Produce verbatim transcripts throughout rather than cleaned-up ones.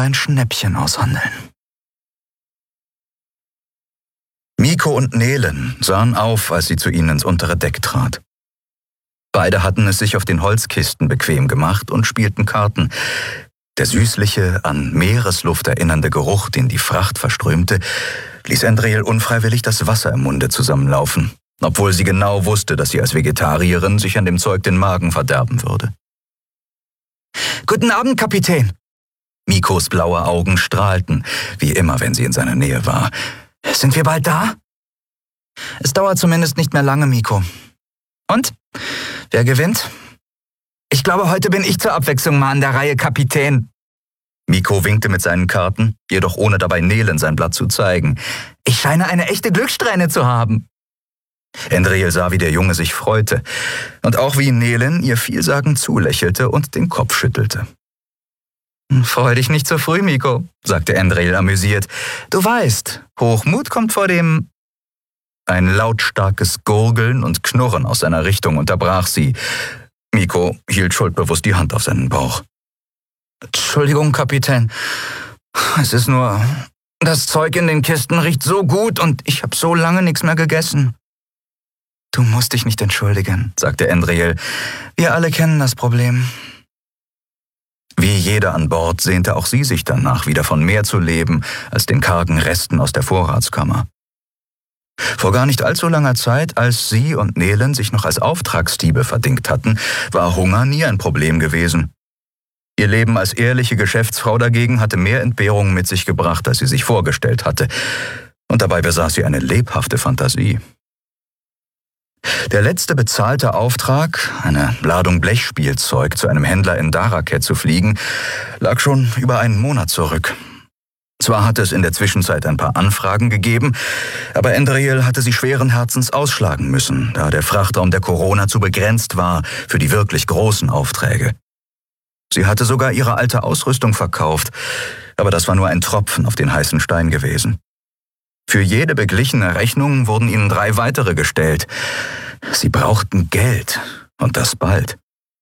ein Schnäppchen aushandeln. Miko und Nelen sahen auf, als sie zu ihnen ins untere Deck trat. Beide hatten es sich auf den Holzkisten bequem gemacht und spielten Karten. Der süßliche, an Meeresluft erinnernde Geruch, den die Fracht verströmte, ließ Andriel unfreiwillig das Wasser im Munde zusammenlaufen, obwohl sie genau wusste, dass sie als Vegetarierin sich an dem Zeug den Magen verderben würde. »Guten Abend, Kapitän!« Mikos blaue Augen strahlten, wie immer, wenn sie in seiner Nähe war. »Sind wir bald da?« »Es dauert zumindest nicht mehr lange, Miko.« »Und? Wer gewinnt?« »Ich glaube, heute bin ich zur Abwechslung mal an der Reihe, Kapitän.« Miko winkte mit seinen Karten, jedoch ohne dabei Nelen sein Blatt zu zeigen. »Ich scheine eine echte Glückssträhne zu haben.« Andriel sah, wie der Junge sich freute und auch wie Nelen ihr vielsagend zulächelte und den Kopf schüttelte. »Freu dich nicht zu früh, Miko«, sagte Andriel amüsiert. »Du weißt, Hochmut kommt vor dem...« Ein lautstarkes Gurgeln und Knurren aus seiner Richtung unterbrach sie. Miko hielt schuldbewusst die Hand auf seinen Bauch. »Entschuldigung, Kapitän. Es ist nur... Das Zeug in den Kisten riecht so gut und ich habe so lange nichts mehr gegessen.« »Du musst dich nicht entschuldigen«, sagte Andriel. »Wir alle kennen das Problem.« Wie jeder an Bord sehnte auch sie sich danach, wieder von mehr zu leben als den kargen Resten aus der Vorratskammer. Vor gar nicht allzu langer Zeit, als sie und Nelen sich noch als Auftragsdiebe verdingt hatten, war Hunger nie ein Problem gewesen. Ihr Leben als ehrliche Geschäftsfrau dagegen hatte mehr Entbehrungen mit sich gebracht, als sie sich vorgestellt hatte. Und dabei besaß sie eine lebhafte Fantasie. Der letzte bezahlte Auftrag, eine Ladung Blechspielzeug zu einem Händler in Daraket zu fliegen, lag schon über einen Monat zurück. Zwar hatte es in der Zwischenzeit ein paar Anfragen gegeben, aber Andriel hatte sie schweren Herzens ausschlagen müssen, da der Frachtraum der Corona zu begrenzt war für die wirklich großen Aufträge. Sie hatte sogar ihre alte Ausrüstung verkauft, aber das war nur ein Tropfen auf den heißen Stein gewesen. Für jede beglichene Rechnung wurden ihnen drei weitere gestellt. Sie brauchten Geld, und das bald.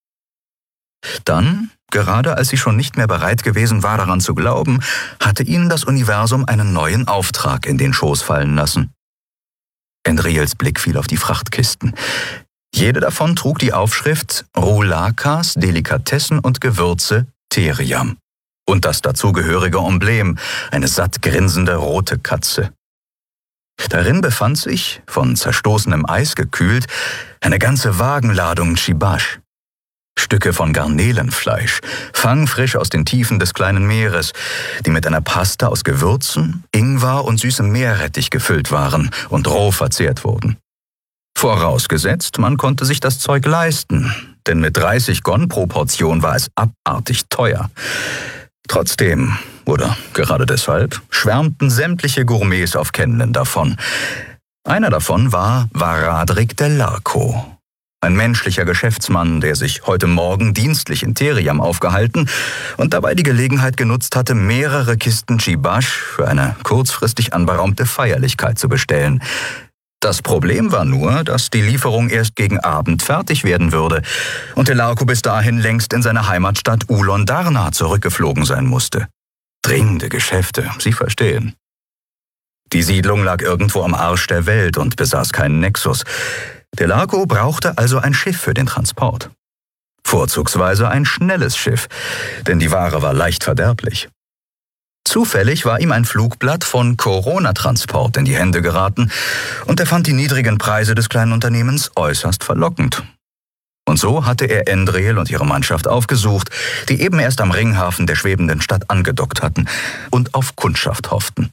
Dann, gerade als sie schon nicht mehr bereit gewesen war, daran zu glauben, hatte ihnen das Universum einen neuen Auftrag in den Schoß fallen lassen. Andriels Blick fiel auf die Frachtkisten. Jede davon trug die Aufschrift Rulakas, Delikatessen und Gewürze, Teriam. Und das dazugehörige Emblem, eine satt grinsende rote Katze. Darin befand sich, von zerstoßenem Eis gekühlt, eine ganze Wagenladung Chibash. Stücke von Garnelenfleisch, fangfrisch aus den Tiefen des kleinen Meeres, die mit einer Paste aus Gewürzen, Ingwer und süßem Meerrettich gefüllt waren und roh verzehrt wurden. Vorausgesetzt, man konnte sich das Zeug leisten, denn mit dreißig Gon pro Portion war es abartig teuer. Trotzdem, oder gerade deshalb, schwärmten sämtliche Gourmets auf Kenlen davon. Einer davon war Varadrik Delarco, ein menschlicher Geschäftsmann, der sich heute Morgen dienstlich in Teriam aufgehalten und dabei die Gelegenheit genutzt hatte, mehrere Kisten Chibash für eine kurzfristig anberaumte Feierlichkeit zu bestellen. Das Problem war nur, dass die Lieferung erst gegen Abend fertig werden würde und Delarco bis dahin längst in seine Heimatstadt Ulon Darna zurückgeflogen sein musste. Dringende Geschäfte, Sie verstehen. Die Siedlung lag irgendwo am Arsch der Welt und besaß keinen Nexus. Delarco brauchte also ein Schiff für den Transport. Vorzugsweise ein schnelles Schiff, denn die Ware war leicht verderblich. Zufällig war ihm ein Flugblatt von Corona Transport in die Hände geraten und er fand die niedrigen Preise des kleinen Unternehmens äußerst verlockend. Und so hatte er Andriel und ihre Mannschaft aufgesucht, die eben erst am Ringhafen der schwebenden Stadt angedockt hatten und auf Kundschaft hofften.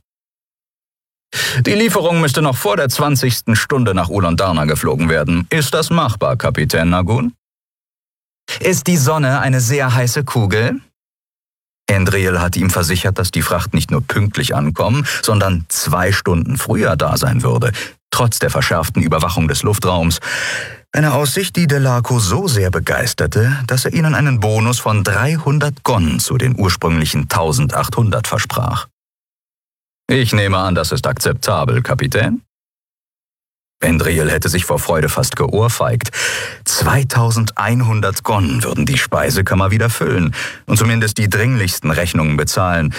Die Lieferung müsste noch vor der zwanzigsten Stunde nach Ulon Darna geflogen werden. Ist das machbar, Kapitän Nagun? Ist die Sonne eine sehr heiße Kugel? Andriel hatte ihm versichert, dass die Fracht nicht nur pünktlich ankommen, sondern zwei Stunden früher da sein würde, trotz der verschärften Überwachung des Luftraums. Eine Aussicht, die Delarco so sehr begeisterte, dass er ihnen einen Bonus von dreihundert Gon zu den ursprünglichen eintausendachthundert versprach. Ich nehme an, das ist akzeptabel, Kapitän? Andriel hätte sich vor Freude fast geohrfeigt. zweitausendeinhundert Gon würden die Speisekammer wieder füllen und zumindest die dringlichsten Rechnungen bezahlen,